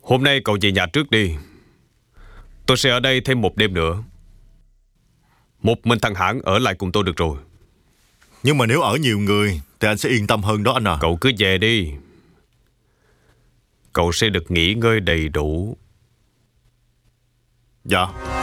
Hôm nay cậu về nhà trước đi. Tôi sẽ ở đây thêm một đêm nữa. Một mình thằng Hãn ở lại cùng tôi được rồi. Nhưng mà nếu ở nhiều người thì anh sẽ yên tâm hơn đó anh à. Cậu cứ về đi. Cậu sẽ được nghỉ ngơi đầy đủ. Dạ.